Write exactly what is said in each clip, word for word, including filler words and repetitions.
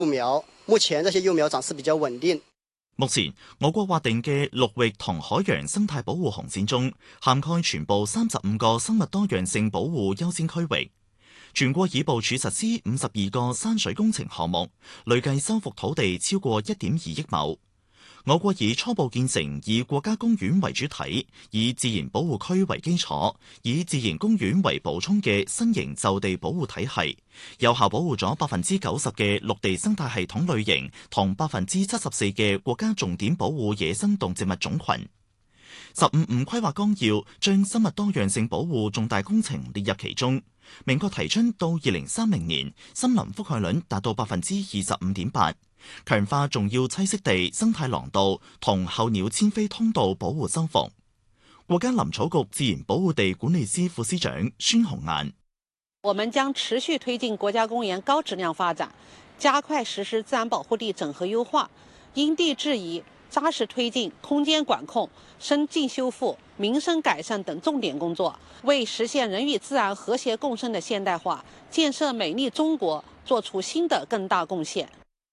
幼苗目前這些幼苗長勢比較穩定。 目前我國劃定嘅陸域同海洋生態保護紅線中，涵蓋全部三十五個生物多樣性保護優先區域。全國已部署實施五十二個山水工程項目，累計修復土地超過一點二億畝。我國已初步建成以國家公園為主體、以自然保護區為基礎、以自然公園為補充嘅新型就地保護體系，有效保護咗百分之九十嘅陸地生態系統類型同百分之七十四嘅國家重點保護野生動植物種群。十五五規劃綱要將生物多樣性保護重大工程列入其中，明確提出到二零三零年森林覆蓋率達到百分之二十五點八。強化重要棲息地生態廊道同候鳥遷飛通道保護修復。國家林草局自然保護地管理司副司長孫紅顏： 我們將持續推進國家公園高質量發展，加快實施自然保護地整合優化，因地制宜，扎實推進空間管控、生境修復、民生改善等重點工作，為實現人與自然和諧共生的現代化、建設美麗中國作出新的更大貢獻。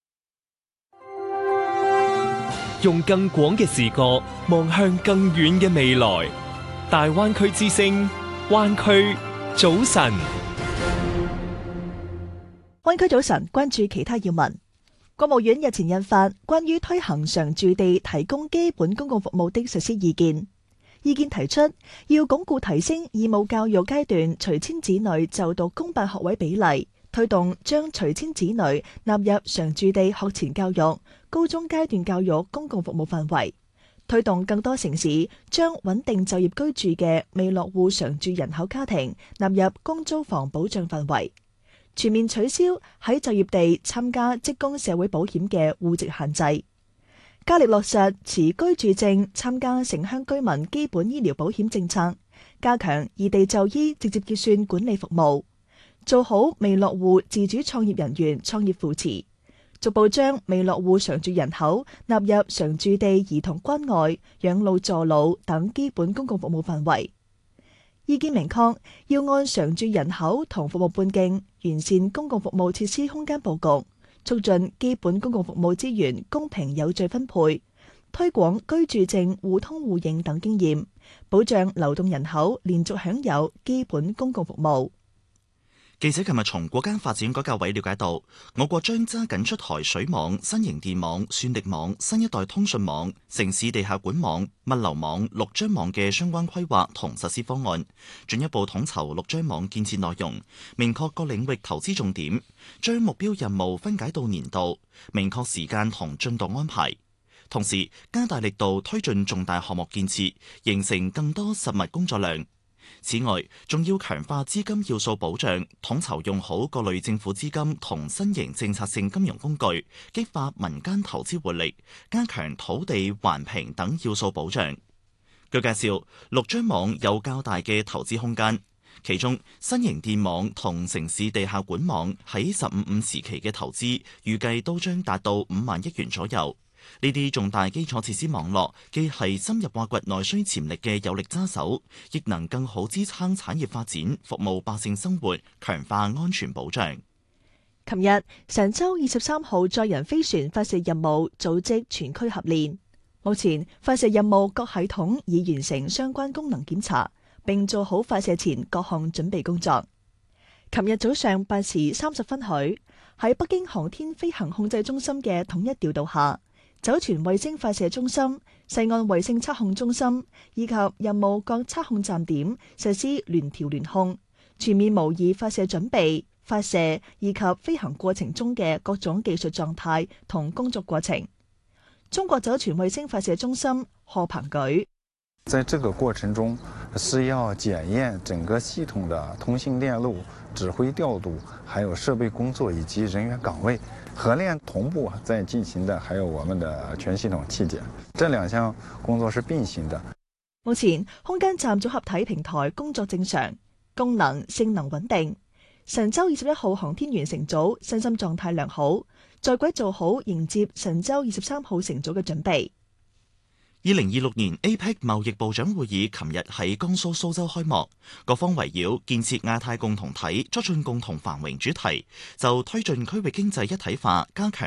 用更廣嘅視角望向更遠嘅未來，大灣區之聲，灣區早晨。 灣區早晨，關注其他要聞。國務院日前印發關於推行常住地提供基本公共服務的實施意見，意見提出要鞏固提升義務教育階段隨遷子女就讀公辦學位比例，推動將隨遷子女納入常住地學前教育、高中階段教育公共服務範圍，推動更多城市將穩定就業居住嘅未落戶常住人口家庭納入公租房保障範圍，全面取消喺就業地參加職工社會保險嘅戶籍限制，加力落實持居住證參加城鄉居民基本醫療保險政策，加強異地就醫直接結算管理服務，做好未落戶自主創業人員創業扶持，逐步將未落戶常住人口納入常住地兒童關愛、養老助老等基本公共服務範圍。意見明確，要按常住人口同服務半徑，完善公共服務設施空間佈局，促進基本公共服務資源公平有序分配，推廣居住證互通互認等經驗，保障流動人口連續享有基本公共服務。 記者琴日從國家發展改革委了解到，我國將揸緊出台水網、新型電網、算力網、新一代通訊網、城市地下管網、物流網、陸張網嘅相關規劃同實施方案，進一步統籌陸張網建設內容，明確各領域投資重點，將目標任務分解到年度，明確時間同進度安排。同時加大力度推進重大項目建設，形成更多實物工作量。此外，仲要強化資金要素保障，統籌用好各類政府資金同新型政策性金融工具，激發民間投資活力，加強土地、環評等要素保障。據介紹，陸張網有較大嘅投資空間，其中新型電網同城市地下管網喺十五五時期嘅投資，預計都將達到五萬億元左右。呢啲重大基礎設施網絡既係深入挖掘內需潛力嘅有力揸手，亦能更好支撐產業發展，服務百姓生活，強化安全保障。 琴日，神舟二十三號載人飛船發射任務組織全區合練，目前發射任務各系統已完成相關功能檢查，並做好發射前各項準備工作。琴日早上八時三十分許，喺北京航天飛行控制中心嘅統一調度下，酒泉衛星發射中心、西岸衛星測控中心以及任務各測控站點實施聯調聯控，全面模擬發射準備、發射以及飛行過程中嘅各種技術狀態同工作過程。中國酒泉衛星發射中心賀鵬舉： 在這個過程中，是要檢驗整個系統的通信鏈路、指揮調度，還有設備工作以及人員崗位。合練同步在進行的還有我們的全系統器檢，這兩項工作是並行的。 目前空間站組合體平台工作正常，功能性能穩定。神舟二十一號航天員乘組身心狀態良好，在軌做好迎接神舟二十三號乘組嘅準備。 二零二六年 A P E C 貿易部長會議琴日喺江蘇蘇州開幕，各方圍繞建設亞太共同體、促進共同繁榮主題，就推進區域經濟一體化、加強